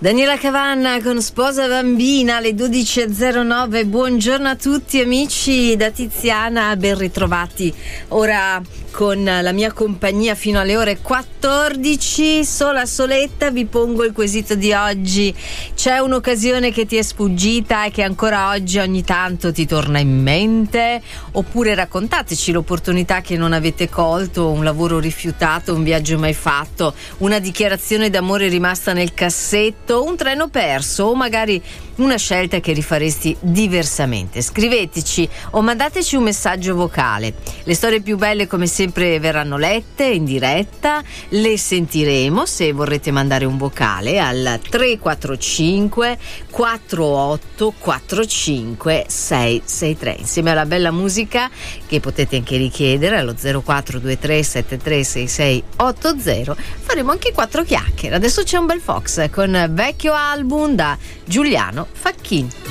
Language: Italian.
Daniela Cavanna con Sposa Bambina alle 12.09. Buongiorno a tutti amici da Tiziana, ben ritrovati. Ora con la mia compagnia fino alle ore 14, sola soletta, vi pongo il quesito di oggi. C'è un'occasione che ti è sfuggita e che ancora oggi ogni tanto ti torna in mente? Oppure raccontateci l'opportunità che non avete colto, un lavoro rifiutato, un viaggio mai fatto, una dichiarazione d'amore rimasta nel cassetto, un treno perso o magari una scelta che rifaresti diversamente. Scriveteci o mandateci un messaggio vocale. Le storie più belle come sempre verranno lette in diretta, le sentiremo se vorrete mandare un vocale al 345 48 45 663 insieme alla bella musica che potete anche richiedere allo 0423 73 66 80. Faremo anche 4 chiacchiere. Adesso c'è un bel Fox con vecchio album da Giuliano Facchini.